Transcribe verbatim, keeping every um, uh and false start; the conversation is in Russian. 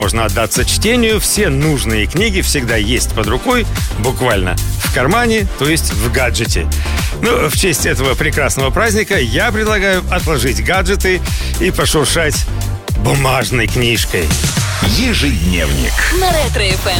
Можно отдаться чтению, все нужные книги всегда есть под рукой, буквально в кармане, то есть в гаджете. Ну, в честь этого прекрасного праздника я предлагаю отложить гаджеты и пошуршать бумажной книжкой. Ежедневник на Ретро-эф эм.